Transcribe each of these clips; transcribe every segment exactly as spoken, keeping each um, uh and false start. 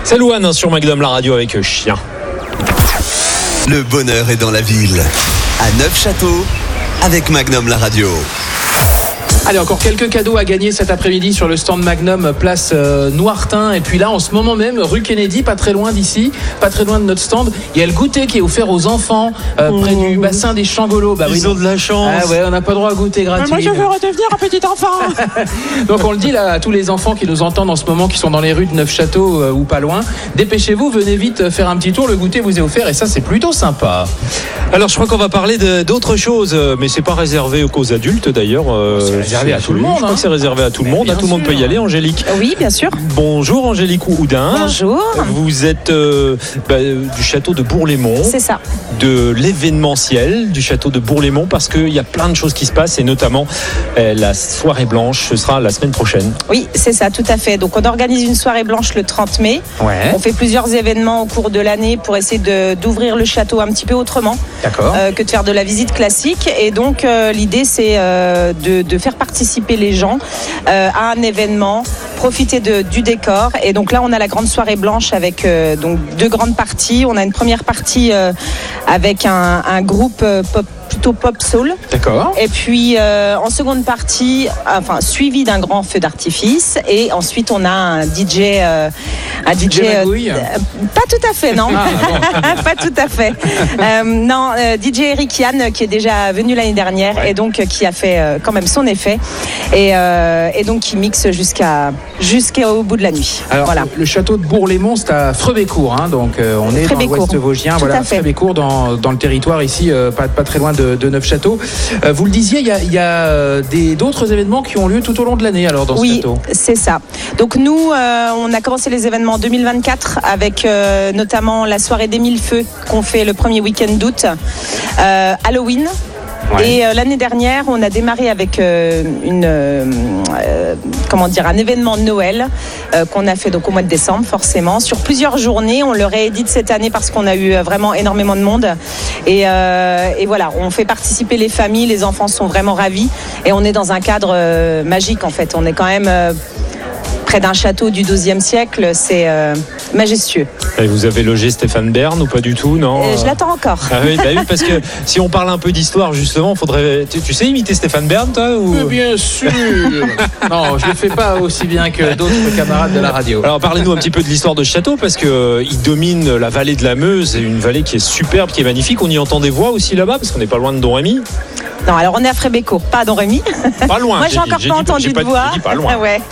C'est Louane hein, sur Magnum la radio avec Chien. Le bonheur est dans la ville. À Neufchâteau, avec Magnum la radio. Allez, encore quelques cadeaux à gagner cet après-midi sur le stand Magnum, place euh, Noirtin. Et puis là, en ce moment même, rue Kennedy, pas très loin d'ici, pas très loin de notre stand, il y a le goûter qui est offert aux enfants euh, près du bassin des Changolos. Bah, Ils oui, ont de la chance. Ah ouais, on n'a pas droit à goûter gratuit. Moi, je veux redevenir un petit enfant. Donc on le dit là à tous les enfants qui nous entendent en ce moment, qui sont dans les rues de Neufchâteau euh, ou pas loin, dépêchez-vous, venez vite faire un petit tour. Le goûter vous est offert et ça, c'est plutôt sympa. Alors je crois qu'on va parler de, d'autres choses, mais c'est pas réservé aux adultes d'ailleurs. C'est réservé à tout le monde. Je crois hein. que c'est réservé à tout le monde. Bien Tout le monde sûr. peut y aller. Angélique. Oui, bien sûr. Bonjour Angélique Houdin. Bonjour. Vous êtes euh, bah, du château de Bourg-les-Monts, C'est ça. de l'événementiel du château de Bourg-les-Monts, parce qu'il y a plein de choses qui se passent et notamment euh, la soirée blanche, ce sera la semaine prochaine. Oui, c'est ça, tout à fait. Donc, on organise une soirée blanche le trente mai. Ouais. On fait plusieurs événements au cours de l'année pour essayer de, d'ouvrir le château un petit peu autrement D'accord. euh, que de faire de la visite classique. Et donc, euh, l'idée, c'est euh, de, de faire participer les gens euh, à un événement, profiter de, du décor. Et donc là, on a la grande soirée blanche avec euh, donc deux grandes parties. On a une première partie euh, avec un, un groupe euh, pop, plutôt pop soul. D'accord. Et puis euh, en seconde partie, enfin suivi d'un grand feu d'artifice. Et ensuite, on a un D J, euh, un D J. D J Magouille. euh, pas tout à fait, non. Ah, bon. Pas tout à fait. Euh, non, euh, D J Eric Yann qui est déjà venu l'année dernière Ouais. et donc euh, qui a fait euh, quand même son effet et, euh, et donc qui mixe jusqu'à jusqu'au bout de la nuit. Alors, voilà. le château de Bourg-les-Monts, c'est à Frébécourt, hein, donc euh, on est Frébécourt. dans l'ouest vosgien, Tout voilà, à fait. Frébécourt dans, dans le territoire ici, euh, pas, pas très loin de, de Neufchâteau. Euh, vous le disiez, il y a, il y a euh, des, d'autres événements qui ont lieu tout au long de l'année alors dans ce Oui, château. c'est ça. Donc nous, euh, on a commencé les événements en deux mille vingt-quatre avec euh, notamment la soirée des mille feux qu'on fait le premier week-end d'août, euh, Halloween. Ouais. Et euh, l'année dernière, on a démarré avec euh, une, euh, euh, comment dire, un événement de Noël euh, qu'on a fait donc au mois de décembre, forcément, sur plusieurs journées. On le réédite cette année parce qu'on a eu euh, vraiment énormément de monde. Et, euh, et voilà, on fait participer les familles, les enfants sont vraiment ravis. Et on est dans un cadre euh, magique en fait. On est quand même euh, près d'un château du douzième siècle, c'est euh, majestueux. Et vous avez logé Stéphane Bern ou pas du tout, non? Et je l'attends encore. Ah oui, bah oui, parce que si on parle un peu d'histoire, justement, faudrait. Tu, tu sais imiter Stéphane Bern, toi ou... Mais bien sûr. Non, je ne le fais pas aussi bien que d'autres camarades de la radio. Alors parlez-nous un petit peu de l'histoire de ce château, parce qu'il euh, domine la vallée de la Meuse, et une vallée qui est superbe, qui est magnifique. On y entend des voix aussi là-bas, parce qu'on n'est pas loin de Don Rémy. Non, alors on est à Frébécourt, pas à Don Rémy. Pas loin. Moi, j'ai dit. encore J'ai pas dit- entendu j'ai de pas- voix. j'ai dit pas loin. Ouais.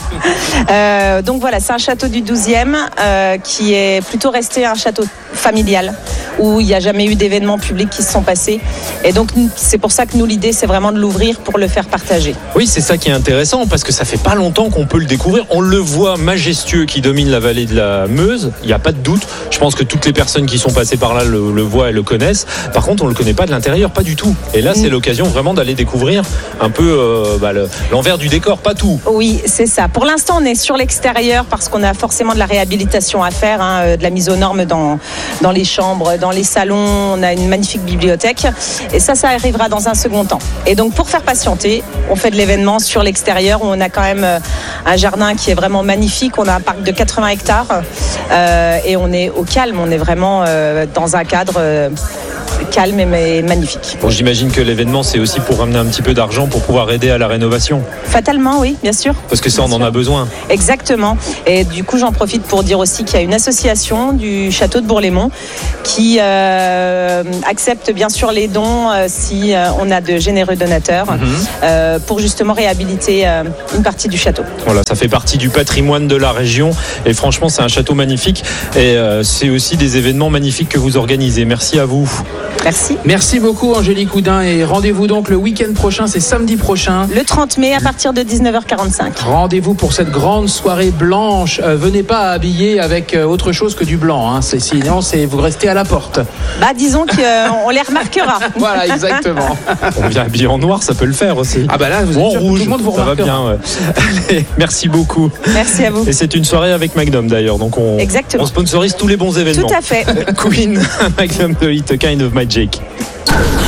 Euh, donc voilà, c'est un château du douzième euh, qui est plutôt resté un château familial où il n'y a jamais eu d'événements publics qui se sont passés. Et donc c'est pour ça que nous, l'idée, c'est vraiment de l'ouvrir pour le faire partager. Oui, c'est ça qui est intéressant, parce que ça fait pas longtemps qu'on peut le découvrir. On le voit majestueux qui domine la vallée de la Meuse, il n'y a pas de doute. Je pense que toutes les personnes qui sont passées par là le, le voient et le connaissent. Par contre, on le connaît pas de l'intérieur, pas du tout. Et là, c'est Mm. l'occasion vraiment d'aller découvrir un peu euh, bah, le- l'envers du décor, pas tout. Oui, c'est ça. Pour l'instant, on est sur l'extérieur parce qu'on a forcément de la réhabilitation à faire, hein, euh, de la mise aux normes dans, dans les chambres, dans les salons. On a une magnifique bibliothèque. Et ça, ça arrivera dans un second temps. Et donc, pour faire patienter, on fait de l'événement sur l'extérieur où on a quand même euh, un jardin qui est vraiment magnifique. On a un parc de quatre-vingts hectares euh, et on est au calme. On est vraiment euh, dans un cadre euh, calme et mais magnifique. Bon, j'imagine que l'événement, c'est aussi pour ramener un petit peu d'argent pour pouvoir aider à la rénovation. Fatalement, oui, bien sûr. Parce que ça, on en a besoin. Exactement. Et du coup, j'en profite pour dire aussi qu'il y a une association du château de Bourg-les-Monts qui euh, accepte bien sûr les dons euh, si euh, on a de généreux donateurs Mhm. euh, pour justement réhabiliter euh, une partie du château. Voilà, ça fait partie du patrimoine de la région. Et franchement, c'est un château magnifique. Et euh, c'est aussi des événements magnifiques que vous organisez. Merci à vous. Merci. Merci beaucoup Angélique Houdin et rendez-vous donc le week-end prochain, c'est samedi prochain. Le trente mai à partir de dix-neuf heures quarante-cinq. Rendez-vous pour cette grande soirée blanche. Euh, venez pas habiller avec euh, autre chose que du blanc, hein. C'est, sinon c'est, vous restez à la porte. Bah disons qu'on les remarquera. Voilà, exactement. On vient habillé en noir, ça peut le faire aussi. Ah bah là, vous Ou en êtes sûr que rouge, tout le monde vous ça va remarquera. bien. Ouais. Allez, merci beaucoup. Merci à vous. Et c'est une soirée avec Magnum d'ailleurs, donc on, Exactement. on sponsorise tous les bons événements. Tout à fait. Queen, Magnum de It, Kind of Magic.